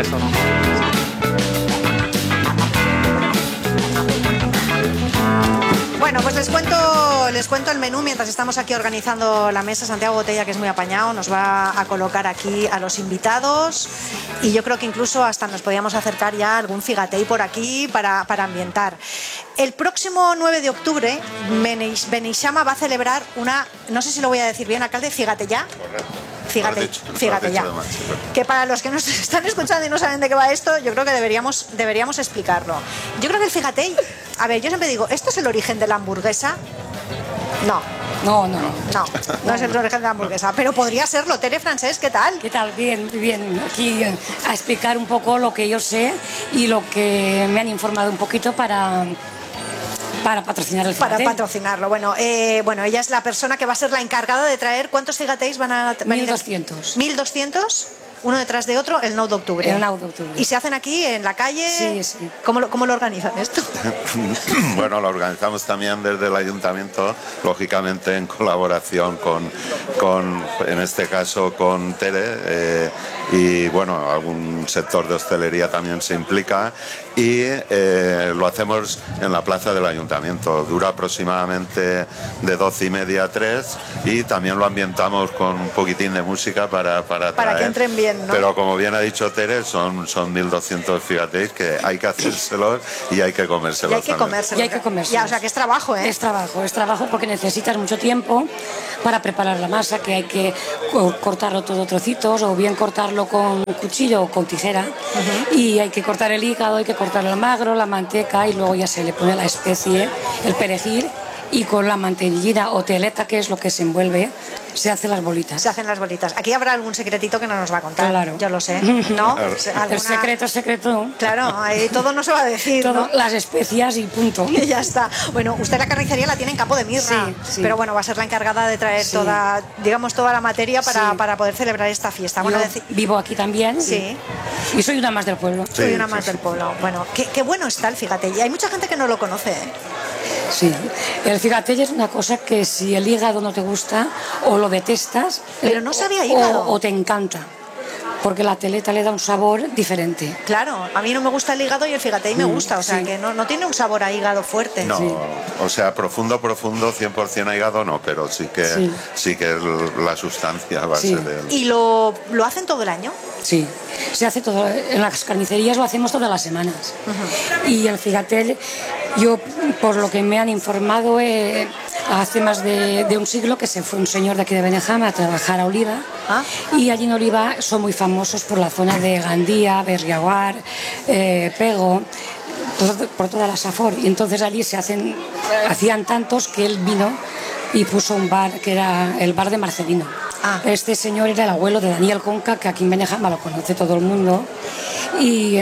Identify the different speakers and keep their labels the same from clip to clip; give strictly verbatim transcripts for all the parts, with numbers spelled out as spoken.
Speaker 1: cierto, ¿no?
Speaker 2: Bueno, pues les cuento, les cuento el menú mientras estamos aquí organizando la mesa. Santiago Botella, que es muy apañado, nos va a colocar aquí a los invitados y yo creo que incluso hasta nos podíamos acercar ya a algún figatei por aquí para, para ambientar. El próximo nueve de octubre, Beneixama va a celebrar una, no sé si lo voy a decir bien, alcalde, figatellá. Fíjate, fíjate ya. Que para los que nos están escuchando y no saben de qué va esto, yo creo que deberíamos, deberíamos explicarlo. Yo creo que el fíjate, a ver, yo siempre digo, ¿esto es el origen de la hamburguesa? No.
Speaker 3: No, no, no.
Speaker 2: No, no es el origen de la hamburguesa, pero podría serlo. Tere Francés, ¿qué tal?
Speaker 3: ¿Qué tal? Bien, bien. Aquí a explicar un poco lo que yo sé y lo que me han informado un poquito para... Para patrocinar el figatei.
Speaker 2: Para patrocinarlo. Bueno, eh, bueno, ella es la persona que va a ser la encargada de traer. ¿Cuántos figateis van a venir?
Speaker 3: mil doscientos.
Speaker 2: ¿mil doscientos? Uno detrás de otro, el nueve de octubre.
Speaker 3: El nueve de octubre.
Speaker 2: ¿Y se hacen aquí, en la calle?
Speaker 3: Sí, sí.
Speaker 2: ¿Cómo lo, cómo lo organizan esto?
Speaker 4: Bueno, lo organizamos también desde el ayuntamiento, lógicamente en colaboración con, con en este caso, con Tere, eh, y bueno, algún sector de hostelería también se implica, y eh, lo hacemos en la plaza del ayuntamiento. Dura aproximadamente de doce y media a tres, y también lo ambientamos con un poquitín de música para para,
Speaker 2: para
Speaker 4: traer.
Speaker 2: Que entren bien, ¿no?
Speaker 4: Pero como bien ha dicho Tere, son, son mil doscientos figateis que hay que hacérselos y hay que comérselos.
Speaker 2: Y hay que
Speaker 4: también.
Speaker 2: comérselos.
Speaker 3: Y hay que comérselos.
Speaker 2: Ya, o sea que es trabajo, ¿eh?
Speaker 3: Es trabajo, es trabajo porque necesitas mucho tiempo para preparar la masa, que hay que cortarlo todo a trocitos o bien cortarlo con cuchillo o con tijera. Uh-huh. Y hay que cortar el hígado, hay que cortar el magro, la manteca y luego ya se le pone la especie, el perejil, y con la mantequilla o teleta, que es lo que se envuelve, se hacen las bolitas.
Speaker 2: Se hacen las bolitas. Aquí habrá algún secretito que no nos va a contar.
Speaker 3: Claro.
Speaker 2: Yo lo sé, ¿no?
Speaker 4: Claro.
Speaker 2: ¿Alguna...
Speaker 3: El secreto es secreto.
Speaker 2: Claro, ahí todo no se va a decir,
Speaker 3: todo,
Speaker 2: ¿no?
Speaker 3: Las especias y punto.
Speaker 2: Y ya está. Bueno, usted la carnicería la tiene en Campo de Mirra,
Speaker 3: sí, sí.
Speaker 2: pero bueno, va a ser la encargada de traer
Speaker 3: sí.
Speaker 2: toda, digamos, toda la materia para,
Speaker 3: sí.
Speaker 2: para poder celebrar esta fiesta. Bueno,
Speaker 3: Yo
Speaker 2: decir...
Speaker 3: vivo aquí también.
Speaker 2: Sí.
Speaker 3: Y, y soy una más del pueblo.
Speaker 4: Sí,
Speaker 2: soy una
Speaker 4: sí,
Speaker 2: más
Speaker 4: sí.
Speaker 2: del pueblo. Bueno, qué, qué bueno está el fígate. Y hay mucha gente que no lo conoce, ¿eh?
Speaker 3: Sí, el figatei es una cosa que si el hígado no te gusta o lo detestas,
Speaker 2: pero no sabía hígado,
Speaker 3: o, o te encanta, porque la teleta le da un sabor diferente.
Speaker 2: Claro, a mí no me gusta el hígado y el fígate me gusta, o sea
Speaker 3: sí.
Speaker 2: que no, no tiene un sabor a hígado fuerte.
Speaker 4: No,
Speaker 3: sí.
Speaker 4: o sea, profundo, profundo, cien por ciento a hígado no, pero sí que sí, sí que la sustancia a base
Speaker 3: sí.
Speaker 4: de él.
Speaker 2: ¿Y lo, lo hacen todo el año?
Speaker 3: Sí, se hace todo. En las carnicerías lo hacemos todas las semanas. Uh-huh. Y el figatel, yo, por lo que me han informado, eh, hace más de, de un siglo que se fue un señor de aquí de Benejama a trabajar a Oliva. ¿Ah? Y allí en Oliva son muy famosos por la zona de Gandía, Berriaguar, eh, Pego, por, por toda la Safor. Y entonces allí se hacen, hacían tantos que él vino y puso un bar que era el bar de Marcelino. Ah. Este señor era el abuelo de Daniel Conca, que aquí en Benejama lo conoce todo el mundo, y,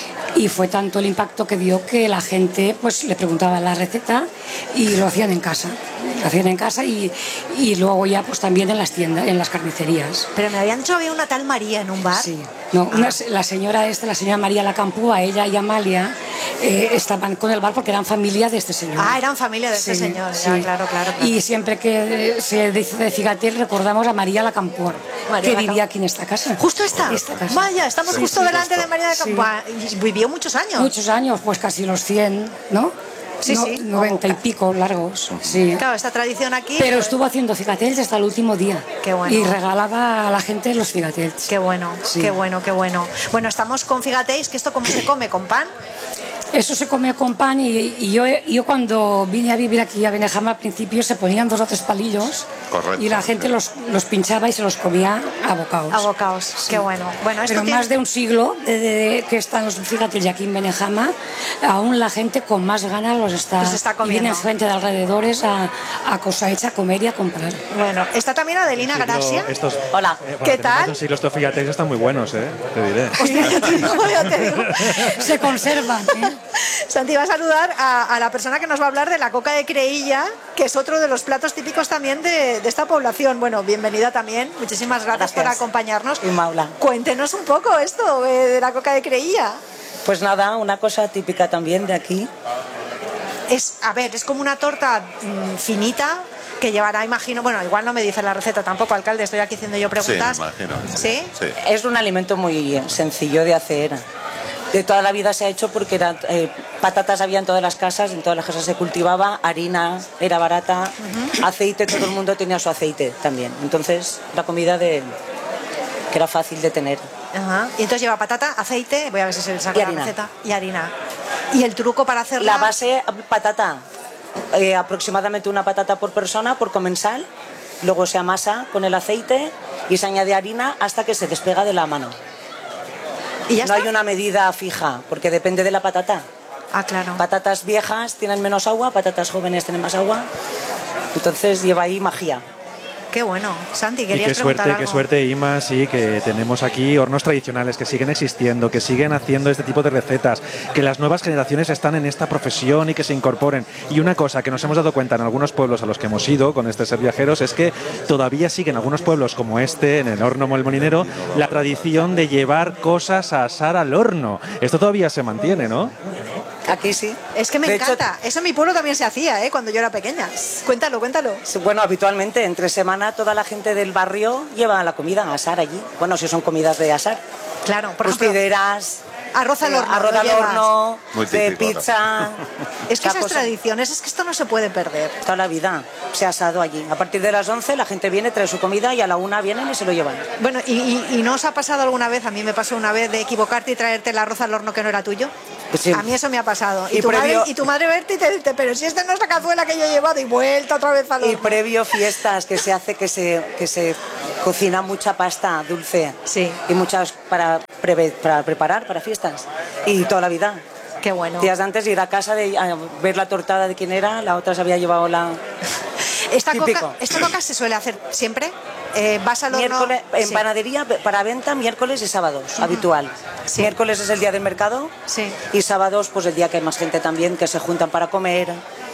Speaker 3: y fue tanto el impacto que dio que la gente pues le preguntaba la receta y lo hacían en casa. Lo hacían en casa y, y luego ya pues también en las tiendas, en las carnicerías.
Speaker 2: Pero me habían dicho que había una tal María en un bar.
Speaker 3: Sí, no,
Speaker 2: ah.
Speaker 3: una, la señora esta, la señora María Lacampúa, ella y Amalia eh, estaban con el bar porque eran familia de este señor.
Speaker 2: Ah, eran familia de
Speaker 3: sí,
Speaker 2: este señor,
Speaker 3: sí.
Speaker 2: ya, claro, claro, claro.
Speaker 3: Y siempre que se dice de figatel recordamos a María Lacampúa, que
Speaker 2: Lacamp...
Speaker 3: vivía aquí en esta casa.
Speaker 2: ¿Justo esta?
Speaker 3: esta casa.
Speaker 2: Vaya, estamos
Speaker 3: sí,
Speaker 2: justo
Speaker 3: sí,
Speaker 2: delante
Speaker 3: justo.
Speaker 2: de María Lacampúa. Sí. Y vivió muchos años.
Speaker 3: Muchos años, pues casi los cien, ¿no?
Speaker 2: Sí,
Speaker 3: no,
Speaker 2: sí.
Speaker 3: noventa y pico largos. Sí.
Speaker 2: Claro, esta tradición aquí.
Speaker 3: Pero estuvo haciendo figatels hasta el último día.
Speaker 2: Qué bueno.
Speaker 3: Y regalaba a la gente los figatels.
Speaker 2: Qué bueno,
Speaker 3: sí.
Speaker 2: qué bueno, qué bueno. Bueno, estamos con figateis, que esto cómo se come, ¿con pan?
Speaker 3: Eso se come con pan y, y yo, yo cuando vine a vivir aquí a Benejama al principio se ponían dos o tres palillos.
Speaker 4: Correcto.
Speaker 3: Y la gente los, los pinchaba y se los comía a bocaos.
Speaker 2: A bocaos, sí. Qué bueno. Bueno, esto
Speaker 3: pero
Speaker 2: tiene...
Speaker 3: más de un siglo de, de, de, que están los figateis aquí en Benejama, aún la gente con más ganas los está,
Speaker 2: los está comiendo.
Speaker 3: Y vienen gente de alrededores a, a cosa hecha, a comer y a comprar.
Speaker 2: Bueno, está también Adelina
Speaker 5: siglo,
Speaker 2: Gracia.
Speaker 5: Estos,
Speaker 2: Hola,
Speaker 5: eh,
Speaker 2: ¿qué tal?
Speaker 5: Sí, los figateis están muy buenos, ¿eh? Te diré.
Speaker 2: Hostia, ya te digo, ya te digo.
Speaker 3: Se conservan, ¿eh?
Speaker 2: Santi va a saludar a, a la persona que nos va a hablar de la coca de creïlla, que es otro de los platos típicos también de, de esta población. Bueno, bienvenida también. Muchísimas gracias, gracias. por acompañarnos.
Speaker 6: Y Maula.
Speaker 2: Cuéntenos un poco esto eh, de la coca de creïlla.
Speaker 6: Pues nada, una cosa típica también de aquí.
Speaker 2: Es, a ver, es como una torta mmm, finita, que que llevará, imagino, bueno, igual no me dice la receta tampoco, alcalde, estoy aquí haciendo yo preguntas.
Speaker 4: Sí, me imagino.
Speaker 2: ¿Sí?
Speaker 4: Sí.
Speaker 6: Es un alimento muy sencillo de hacer. De toda la vida se ha hecho porque era, eh, patatas había en todas las casas, en todas las casas se cultivaba, harina era barata, uh-huh. aceite, todo el mundo tenía su aceite también. Entonces, la comida de que era fácil de tener.
Speaker 2: Uh-huh. Y entonces lleva patata, aceite, voy a ver si se le saca
Speaker 6: y
Speaker 2: la
Speaker 6: harina.
Speaker 2: receta, y harina. ¿Y el truco para hacerla?
Speaker 6: La base, patata, eh, aproximadamente una patata por persona, por comensal, luego se amasa con el aceite y se añade harina hasta que se despega de la mano.
Speaker 2: ¿Y ya
Speaker 6: no
Speaker 2: está?
Speaker 6: hay una medida fija, porque depende de la patata.
Speaker 2: Ah, claro.
Speaker 6: Patatas viejas tienen menos agua, patatas jóvenes tienen más agua. Entonces lleva ahí magia.
Speaker 2: Qué bueno. Santi,
Speaker 5: Y
Speaker 2: querías
Speaker 5: qué
Speaker 2: preguntar
Speaker 5: suerte,
Speaker 2: algo.
Speaker 5: qué suerte, Ima, sí, que tenemos aquí hornos tradicionales que siguen existiendo, que siguen haciendo este tipo de recetas, que las nuevas generaciones están en esta profesión y que se incorporen. Y una cosa que nos hemos dado cuenta en algunos pueblos a los que hemos ido con este Ser Viajeros es que todavía siguen algunos pueblos como este, en el horno El Molinero, la tradición de llevar cosas a asar al horno. Esto todavía se mantiene, ¿no?
Speaker 6: Aquí sí.
Speaker 2: Es que me
Speaker 6: De
Speaker 2: encanta.
Speaker 6: hecho,
Speaker 2: Eso en mi pueblo también se hacía, ¿eh? Cuando yo era pequeña. Cuéntalo, cuéntalo.
Speaker 6: bueno, habitualmente entre semana toda la gente del barrio lleva la comida a asar allí. Bueno, si son comidas de asar.
Speaker 2: Claro, por ejemplo,
Speaker 6: Costideras,
Speaker 2: arroz al horno.
Speaker 6: arroz
Speaker 2: lo
Speaker 6: al
Speaker 2: llevas.
Speaker 6: horno,
Speaker 4: Muy
Speaker 6: de
Speaker 4: típico,
Speaker 6: pizza.
Speaker 2: Es que
Speaker 6: esta
Speaker 2: esas
Speaker 6: cosa.
Speaker 2: tradiciones, es que esto no se puede perder.
Speaker 6: Toda la vida se ha asado allí. A partir de las once la gente viene, trae su comida y a la una vienen y se lo llevan.
Speaker 2: Bueno, ¿y, y, y no os ha pasado alguna vez? A mí me pasó una vez de equivocarte y traerte el arroz al horno que no era tuyo.
Speaker 6: Sí.
Speaker 2: A mí eso me ha pasado. Y,
Speaker 6: Y
Speaker 2: tu,
Speaker 6: previo-
Speaker 2: madre, y tu madre verte y te dice, pero si esta no es la cazuela que yo he llevado y vuelta otra vez al horno.
Speaker 6: Y previo fiestas que se hace que se, que se cocina mucha pasta dulce.
Speaker 2: Sí.
Speaker 6: Y muchas para, preve- para preparar para fiestas. Y toda la vida.
Speaker 2: Qué bueno.
Speaker 6: Días antes de ir a casa de a ver la tortada de quién era, la otra se había llevado la...
Speaker 2: ¿Esta
Speaker 6: típico.
Speaker 2: coca, ¿Esta coca se suele hacer siempre? Eh, ¿Vas al horno?
Speaker 6: Miércoles, en
Speaker 2: Sí.
Speaker 6: panadería para venta miércoles y sábados, habitual.
Speaker 2: Sí.
Speaker 6: Miércoles es el día del mercado
Speaker 2: Sí.
Speaker 6: y sábados pues el día que hay más gente también que se juntan para comer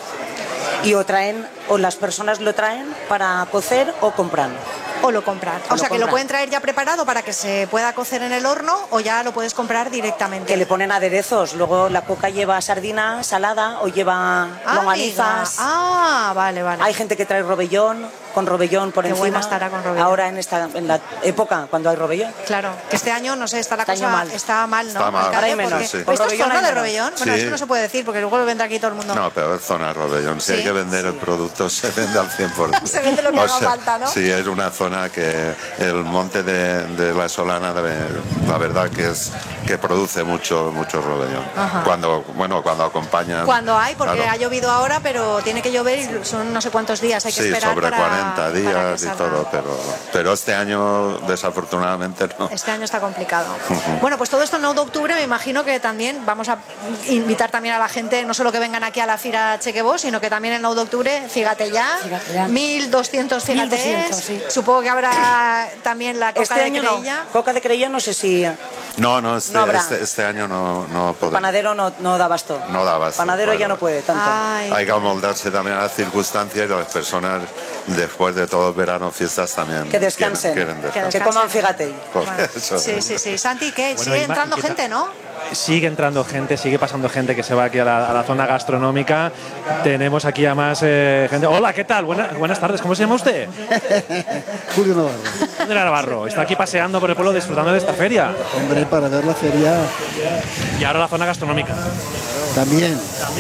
Speaker 6: y o traen o las personas lo traen para cocer o compran.
Speaker 2: O lo compran.
Speaker 6: O
Speaker 2: O sea,
Speaker 6: lo
Speaker 2: que lo
Speaker 6: compran.
Speaker 2: pueden traer ya preparado para que se pueda cocer en el horno o ya lo puedes comprar directamente.
Speaker 6: Que le ponen aderezos, luego la coca lleva sardina salada o lleva
Speaker 2: Ah,
Speaker 6: longanizas.
Speaker 2: amiga. Ah, vale, vale.
Speaker 6: Hay gente que trae robellón, con robellón por
Speaker 2: Qué
Speaker 6: encima.
Speaker 2: buena estará con robellón.
Speaker 6: Ahora en esta en la época cuando hay robellón.
Speaker 2: Claro, que este año, no sé, está la
Speaker 6: Este
Speaker 2: cosa
Speaker 6: año mal.
Speaker 2: está mal, ¿no?
Speaker 4: Está mal.
Speaker 2: Alcalde?
Speaker 6: Ahora hay menos,
Speaker 2: Porque-
Speaker 4: sí.
Speaker 2: ¿Esto es
Speaker 6: Con robellón
Speaker 2: zona
Speaker 6: hay
Speaker 2: de
Speaker 6: menos.
Speaker 2: robellón? Bueno,
Speaker 4: Sí.
Speaker 2: eso no se puede decir porque luego vendrá aquí todo el mundo.
Speaker 4: No, pero es zona Robellón. Si
Speaker 2: Sí.
Speaker 4: hay que vender el producto, se vende al cien por ciento.
Speaker 2: Se vende lo que
Speaker 4: O
Speaker 2: haga
Speaker 4: sea,
Speaker 2: falta, ¿no?
Speaker 4: Sí, es una zona que el monte de, de la Solana, de- la verdad que es que produce mucho mucho Robellón.
Speaker 2: Ajá.
Speaker 4: Cuando, bueno, cuando acompañan...
Speaker 2: Cuando hay, porque
Speaker 4: claro.
Speaker 2: ha llovido ahora, pero tiene que llover y son no sé cuántos días, hay que
Speaker 4: Sí,
Speaker 2: esperar
Speaker 4: sobre
Speaker 2: para,
Speaker 4: cuarenta
Speaker 2: para que
Speaker 4: días y
Speaker 2: salga.
Speaker 4: todo, pero, pero este año desafortunadamente no.
Speaker 2: Este año está complicado. Bueno, pues todo esto el nueve de octubre me imagino que también vamos a invitar también a la gente, no solo que vengan aquí a la Fira Chequebó, sino que también el nueve de octubre, fíjate ya,
Speaker 3: Fíjate ya.
Speaker 2: mil doscientos fíjate,
Speaker 3: mil doscientos, sí.
Speaker 2: supongo que habrá también la coca
Speaker 6: Este
Speaker 2: de
Speaker 6: año no.
Speaker 2: creilla.
Speaker 6: Coca de creilla no sé si
Speaker 4: No, no, este,
Speaker 6: No habrá.
Speaker 4: este, este año no, no podemos.
Speaker 6: panadero no, no da abasto.
Speaker 4: No da abasto,
Speaker 6: Panadero
Speaker 4: claro.
Speaker 6: ya no puede tanto.
Speaker 2: Ay,
Speaker 4: Hay que amoldarse también a las circunstancias y las personas después de todo el verano, fiestas también.
Speaker 6: Que descansen.
Speaker 4: Quieren, quieren
Speaker 2: Que
Speaker 4: descansar.
Speaker 6: Que coman fíjate.
Speaker 4: Por
Speaker 2: bueno,
Speaker 4: eso.
Speaker 2: sí, sí, sí. Santi, ¿qué?
Speaker 5: Bueno,
Speaker 2: Sigue
Speaker 5: Ima,
Speaker 2: entrando
Speaker 5: ¿y qué
Speaker 2: gente,
Speaker 5: tal?
Speaker 2: ¿no?
Speaker 5: Sigue entrando gente, sigue pasando gente que se va aquí a la, a la zona gastronómica. Tenemos aquí a más eh, gente. Hola, ¿qué tal? Buena- buenas tardes, ¿cómo se llama usted?
Speaker 1: Julio Navarro.
Speaker 5: Andrea Navarro. Está aquí paseando por el pueblo disfrutando de esta feria.
Speaker 1: Hombre, para ver la feria
Speaker 5: Y ahora la zona gastronómica.
Speaker 1: también.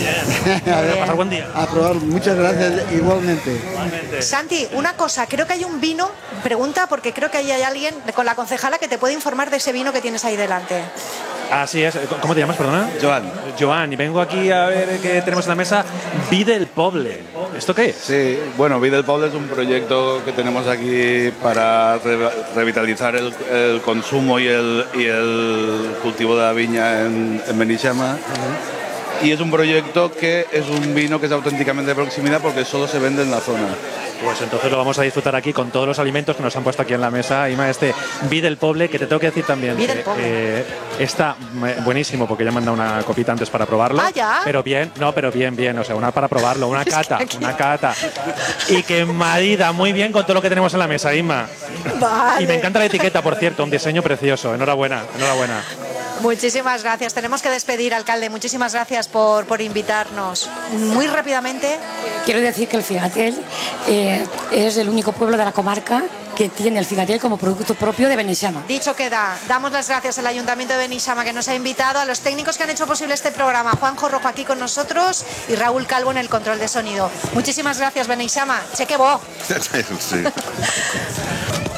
Speaker 1: A ver,
Speaker 5: Pasar buen día.
Speaker 1: a probar. Muchas gracias igualmente.
Speaker 2: Santi, una cosa, creo que hay un vino, pregunta porque creo que ahí hay alguien con la concejala que te puede informar de ese vino que tienes ahí delante.
Speaker 5: Así es. ¿Cómo te llamas, perdona?
Speaker 7: Joan.
Speaker 5: Joan, y vengo aquí a ver qué tenemos en la mesa. Vi del Poble. ¿Esto qué es?
Speaker 7: Sí, bueno, Vida del Poble es un proyecto que tenemos aquí para re- revitalizar el, el consumo y el, y el cultivo de la viña en, en Benixama. Y es un proyecto que es un vino que es auténticamente de proximidad porque solo se vende en la zona.
Speaker 5: Pues entonces lo vamos a disfrutar aquí con todos los alimentos que nos han puesto aquí en la mesa. Ima, este Vi del Poble, que te tengo que decir también
Speaker 2: Vi
Speaker 5: que
Speaker 2: del Poble.
Speaker 5: eh, está eh, buenísimo porque ya me han dado una copita antes para probarlo.
Speaker 2: Ah, ¿ya?
Speaker 5: Pero bien, no, pero bien, bien, o sea, una para probarlo, una cata,
Speaker 2: aquí-
Speaker 5: una cata. Y que marida muy bien con todo lo que tenemos en la mesa, Ima.
Speaker 2: Vale.
Speaker 5: Y me encanta la etiqueta, por cierto, un diseño precioso. Enhorabuena, enhorabuena.
Speaker 2: Muchísimas gracias. Tenemos que despedir, alcalde. Muchísimas gracias por, por invitarnos. Muy rápidamente.
Speaker 3: Quiero decir que el Figatel eh, es el único pueblo de la comarca que tiene el Figatel como producto propio de Beneixama.
Speaker 2: Dicho queda, damos las gracias al Ayuntamiento de Beneixama que nos ha invitado, a los técnicos que han hecho posible este programa, Juanjo Rojo aquí con nosotros y Raúl Calvo en el control de sonido. Muchísimas gracias, Beneixama. Cheque bo.
Speaker 4: Sí.